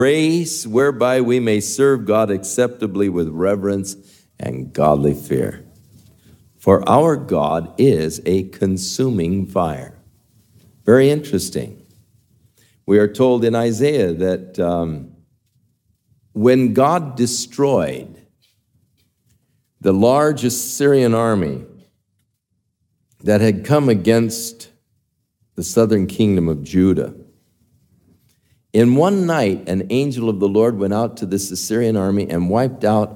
grace whereby we may serve God acceptably with reverence and godly fear. For our God is a consuming fire. Very interesting. We are told in Isaiah that when God destroyed the large Assyrian army that had come against the southern kingdom of Judah, in one night, an angel of the Lord went out to this Assyrian army and wiped out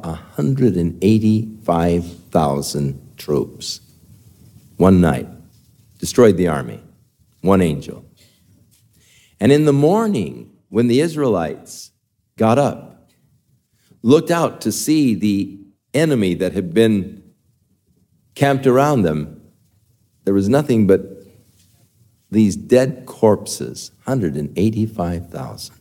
185,000 troops. One night. Destroyed the army. One angel. And in the morning, when the Israelites got up, looked out to see the enemy that had been camped around them, there was nothing but these dead corpses, 185,000.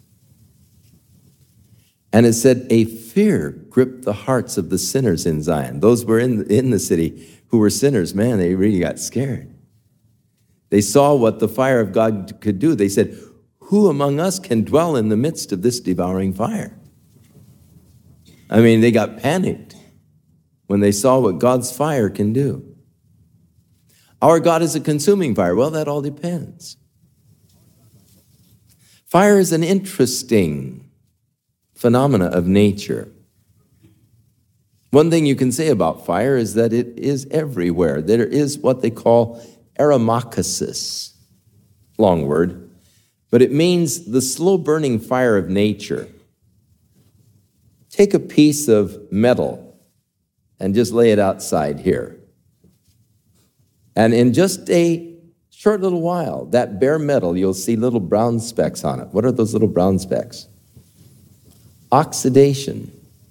And it said, a fear gripped the hearts of the sinners in Zion. Those were in the city who were sinners, man, they really got scared. They saw what the fire of God could do. They said, who among us can dwell in the midst of this devouring fire? I mean, they got panicked when they saw what God's fire can do. Our God is a consuming fire. Well, that all depends. Fire is an interesting phenomena of nature. One thing you can say about fire is that it is everywhere. There is what they call aromacasis. Long word. But it means the slow-burning fire of nature. Take a piece of metal and just lay it outside here. And in just a short little while, that bare metal, you'll see little brown specks on it. What are those little brown specks? Oxidation.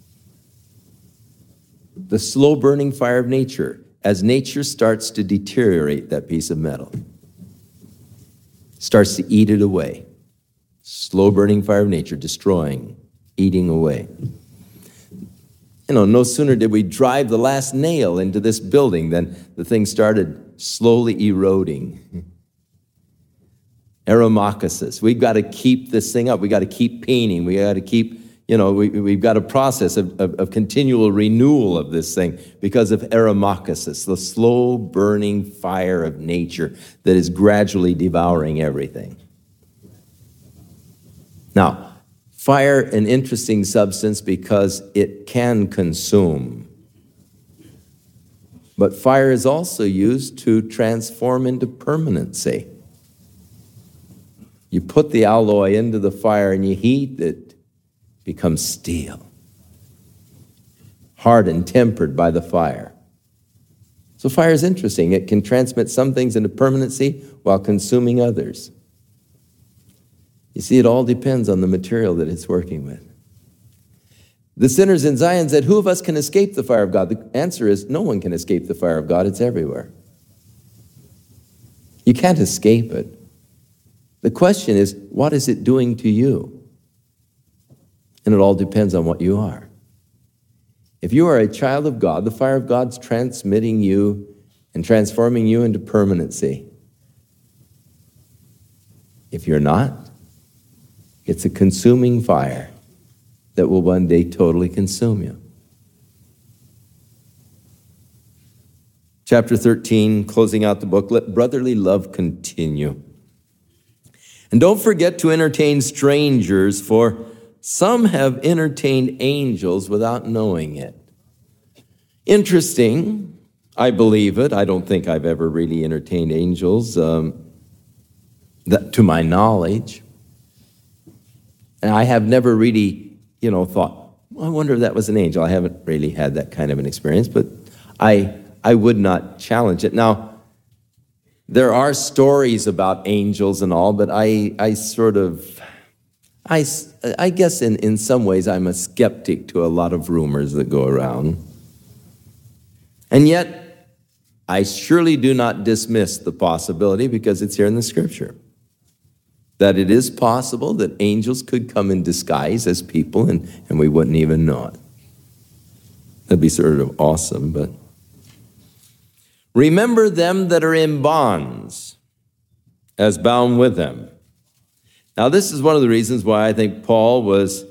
The slow-burning fire of nature, as nature starts to deteriorate that piece of metal. Starts to eat it away. Slow-burning fire of nature, destroying, eating away. You know, no sooner did we drive the last nail into this building than the thing started slowly eroding. Aromacasis. We've got to keep this thing up. We've got to keep painting. We got to keep, we've got a process of continual renewal of this thing because of aromacasis, the slow burning fire of nature that is gradually devouring everything. Now, fire, an interesting substance because it can consume. But fire is also used to transform into permanency. You put the alloy into the fire and you heat it, becomes steel. Hardened, tempered by the fire. So fire is interesting. It can transmit some things into permanency while consuming others. You see, it all depends on the material that it's working with. The sinners in Zion said, who of us can escape the fire of God? The answer is, no one can escape the fire of God. It's everywhere. You can't escape it. The question is, what is it doing to you? And it all depends on what you are. If you are a child of God, the fire of God's transmitting you and transforming you into permanency. If you're not, it's a consuming fire that will one day totally consume you. Chapter 13, closing out the book, let brotherly love continue. And don't forget to entertain strangers, for some have entertained angels without knowing it. Interesting. I believe it. I don't think I've ever really entertained angels, that, to my knowledge. And I have never really, thought, well, I wonder if that was an angel. I haven't really had that kind of an experience, but I would not challenge it. Now, there are stories about angels and all, but I guess in some ways I'm a skeptic to a lot of rumors that go around. And yet, I surely do not dismiss the possibility, because it's here in the Scripture, that it is possible that angels could come in disguise as people and we wouldn't even know it. That'd be sort of awesome, but remember them that are in bonds as bound with them, Now, this is one of the reasons why I think Paul was